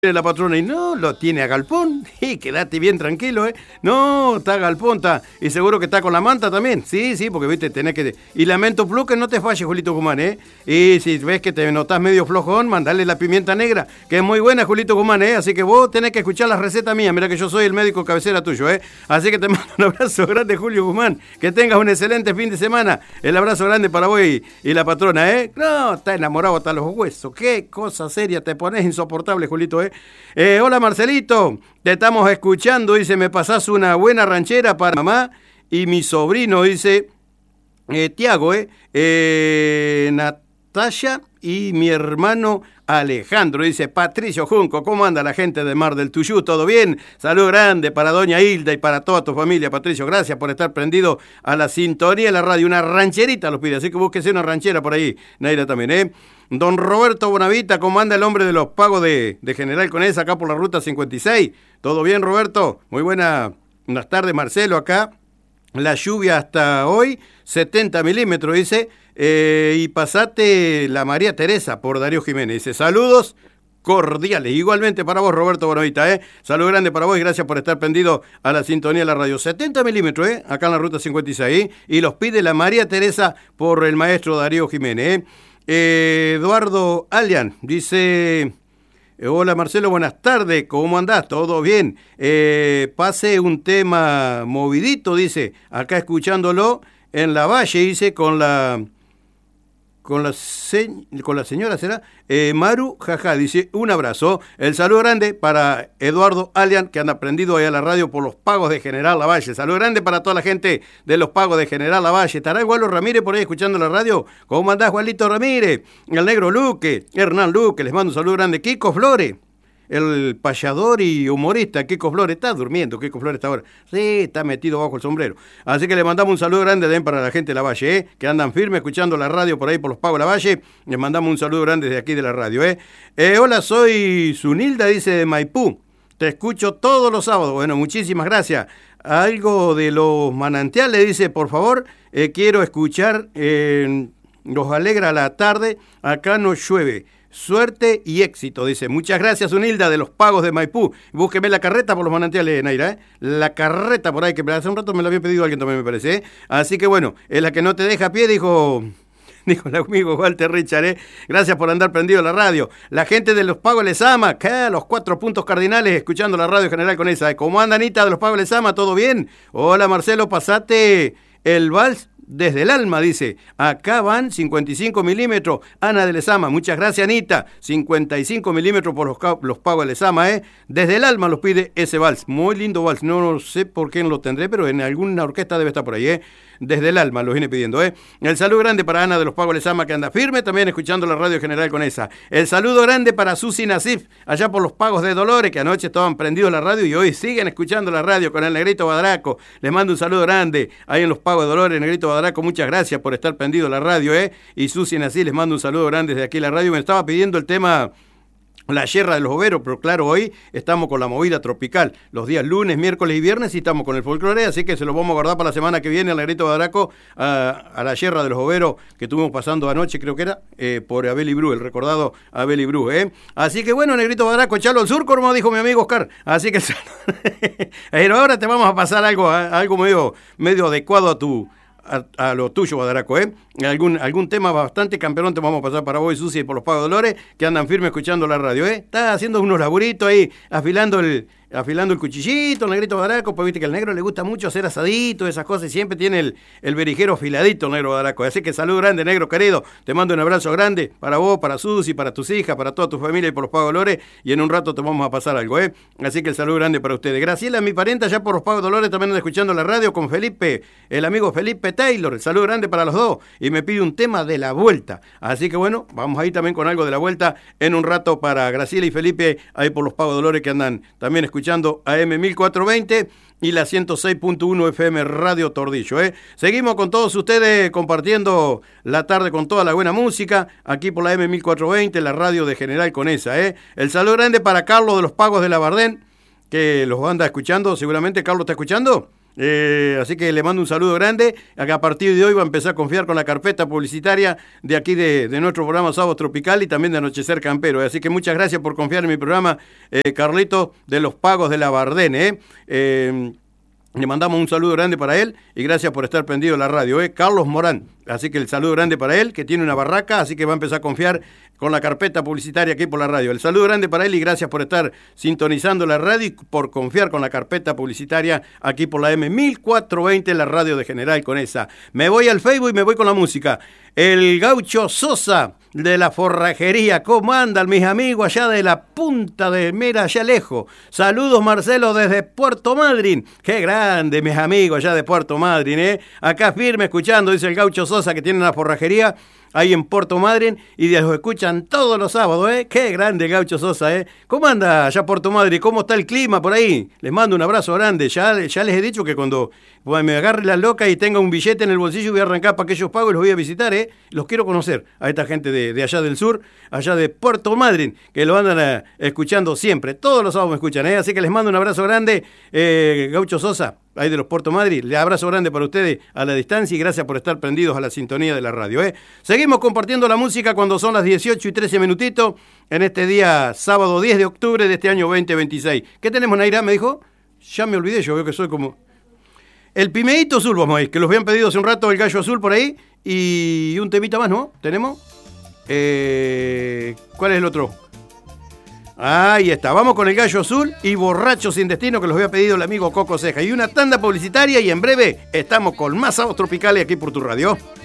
La patrona y no, lo tiene a galpón. Y quédate bien tranquilo, No, está a galpón, está. Y seguro que está con la manta también. Sí, porque viste, tenés que. Y lamento plus que no te falle, Julito Guzmán, Y si ves que te notás medio flojón, mandale la pimienta negra, que es muy buena, Julito Guzmán, Así que vos tenés que escuchar las recetas mías. Mira que yo soy el médico cabecera tuyo, Así que te mando un abrazo grande, Julio Guzmán. Que tengas un excelente fin de semana. El abrazo grande para vos y la patrona, No, está enamorado hasta los huesos. Qué cosa seria, te pones insoportable, Julito, hola Marcelito, te estamos escuchando, dice, me pasás una buena ranchera para mamá y mi sobrino, dice, Tiago, Natalia y mi hermano Alejandro, dice Patricio Junco, ¿cómo anda la gente de Mar del Tuyú? ¿Todo bien? Salud grande para doña Hilda y para toda tu familia, Patricio, gracias por estar prendido a la sintonía de la radio, una rancherita los pide, así que búsquese una ranchera por ahí, Naira también, Don Roberto Bonavita, ¿cómo anda el hombre de los pagos de General Conesa acá por la ruta 56? ¿Todo bien, Roberto? Muy buenas tardes, Marcelo, acá. La lluvia hasta hoy, 70 milímetros, dice, y pasate la María Teresa por Darío Jiménez. Dice, saludos cordiales. Igualmente para vos, Roberto Bonavita, Salud grande para vos y gracias por estar prendido a la sintonía de la radio. 70 milímetros, acá en la ruta 56, y los pide la María Teresa por el maestro Darío Jiménez, Eduardo Alian dice, hola Marcelo, buenas tardes, ¿cómo andás? ¿Todo bien? Pase un tema movidito, dice, acá escuchándolo en la Valle, dice, con la señora, ¿será? Maru, jaja, dice, un abrazo. El saludo grande para Eduardo Alian, que anda prendido ahí a la radio por los pagos de General Lavalle. Saludo grande para toda la gente de los pagos de General Lavalle. ¿Estará Gualo Ramírez por ahí escuchando la radio? ¿Cómo andás, Juanito Ramírez? El negro Luque, Hernán Luque, les mando un saludo grande. Kiko Flores, el payador y humorista Kiko Flores, está durmiendo, Kiko Flores está ahora. Sí, está metido bajo el sombrero. Así que le mandamos un saludo grande también para la gente de la Valle, que andan firmes escuchando la radio por ahí por los pagos de la Valle. Les mandamos un saludo grande desde aquí de la radio, hola, soy Zunilda, dice de Maipú. Te escucho todos los sábados. Bueno, muchísimas gracias. Algo de los manantiales, dice, por favor, quiero escuchar, los alegra la tarde, acá no llueve. Suerte y éxito, dice. Muchas gracias, Unilda, de los pagos de Maipú. Búsqueme la carreta por los manantiales, Naira, La carreta por ahí, que hace un rato me la había pedido alguien también, me parece, Así que bueno, es la que no te deja a pie, dijo el amigo Walter Richard, Gracias por andar prendido a la radio. La gente de los pagos les ama, acá los 4 puntos cardinales, escuchando la radio General Conesa. ¿Cómo anda, Anita, de los pagos les ama? ¿Todo bien? Hola, Marcelo, pasate el vals desde el alma, dice, acá van 55 milímetros, Ana de Lezama, muchas gracias, Anita, 55 milímetros por los pagos de Lezama, desde el alma los pide ese vals, muy lindo vals, no sé por qué no lo tendré, pero en alguna orquesta debe estar por ahí, desde el alma los viene pidiendo, El saludo grande para Ana de los pagos de Lezama, que anda firme, también escuchando la radio General Conesa. El saludo grande para Susi Nasif, allá por los pagos de Dolores, que anoche estaban prendidos la radio y hoy siguen escuchando la radio con el Negrito Badraco. Les mando un saludo grande ahí en los pagos de Dolores, Negrito Badraco, muchas gracias por estar prendido la radio, Y Susi Nasif, les mando un saludo grande desde aquí la radio. Me estaba pidiendo el tema La Yerra de los Boveros, pero claro, hoy estamos con la movida tropical, los días lunes, miércoles y viernes, y estamos con el folclore, así que se lo vamos a guardar para la semana que viene al Negrito Badraco, a La Yerra de los Boveros, que estuvimos pasando anoche, creo que era, por Abel Ibru, el recordado Abel Ibru, Así que bueno, Negrito Badraco, echalo al sur, como dijo mi amigo Oscar, así que pero ahora te vamos a pasar algo medio adecuado a lo tuyo, Badaraco, Algún tema bastante campeón te vamos a pasar para vos, Susi, y por los pagos de Dolores, que andan firmes escuchando la radio, Está haciendo unos laburitos ahí, afilando el cuchillito, el Negrito Badaraco, pues viste que al negro le gusta mucho hacer asaditos, esas cosas, y siempre tiene el berijero afiladito, el negro Badaraco. Así que salud grande, negro querido, te mando un abrazo grande para vos, para Susi, para tus hijas, para toda tu familia y por los pagos de Dolores, y en un rato te vamos a pasar algo, Así que el saludo grande para ustedes. Graciela, mi parienta, ya por los pagos de Dolores, también anda escuchando la radio con Felipe, el amigo Felipe Taylor, el saludo grande para los dos, y me pide un tema de la vuelta. Así que bueno, vamos ahí también con algo de la vuelta en un rato para Graciela y Felipe, ahí por los pagos de Dolores, que andan también escuchando AM 1420 y la 106.1 FM Radio Tordillo, Seguimos con todos ustedes compartiendo la tarde con toda la buena música, aquí por la AM 1420, la radio de General Conesa, El saludo grande para Carlos de los Pagos de la Bardén, que los anda escuchando, seguramente. Carlos, ¿está escuchando? Así que le mando un saludo grande. Acá a partir de hoy va a empezar a confiar con la carpeta publicitaria de aquí de nuestro programa Sábado Tropical y también de Anochecer Campero. Así que muchas gracias por confiar en mi programa, Carlito de los Pagos de la Bardén. Le mandamos un saludo grande para él y gracias por estar prendido a la radio, Carlos Morán. Así que el saludo grande para él, que tiene una barraca, así que va a empezar a confiar con la carpeta publicitaria aquí por la radio. El saludo grande para él y gracias por estar sintonizando la radio y por confiar con la carpeta publicitaria aquí por la M1420, la radio de General Conesa. Me voy al Facebook y me voy con la música. El Gaucho Sosa de la Forrajería. ¿Cómo andan mis amigos allá de la punta de Mera, allá lejos? Saludos, Marcelo, desde Puerto Madryn. Qué grande, mis amigos allá de Puerto Madryn, Acá firme escuchando, dice el Gaucho Sosa, que tiene una forrajería ahí en Puerto Madryn y los escuchan todos los sábados, Qué grande el Gaucho Sosa, ¿Cómo anda allá Puerto Madryn? ¿Cómo está el clima por ahí? Les mando un abrazo grande. Ya les he dicho que cuando me agarre la loca y tenga un billete en el bolsillo voy a arrancar para aquellos pagos y los voy a visitar, Los quiero conocer a esta gente de allá del sur, allá de Puerto Madryn, que lo andan escuchando siempre. Todos los sábados me escuchan, Así que les mando un abrazo grande, Gaucho Sosa, ahí de los Puerto Madryn. Le abrazo grande para ustedes a la distancia y gracias por estar prendidos a la sintonía de la radio, Seguimos compartiendo la música cuando son las 18:13 minutitos en este día sábado 10 de octubre de este año 2026. ¿Qué tenemos, Naira? Me dijo. Ya me olvidé, yo veo que soy como... El Pimeíto Azul, vamos a ir, que los habían pedido hace un rato, el Gallo Azul por ahí, y un temita más, ¿no? ¿Tenemos? ¿Cuál es el otro? Ahí está, vamos con el Gallo Azul y Borracho Sin Destino, que los había pedido el amigo Coco Ceja. Y una tanda publicitaria y en breve estamos con más Sábados Tropicales aquí por tu radio.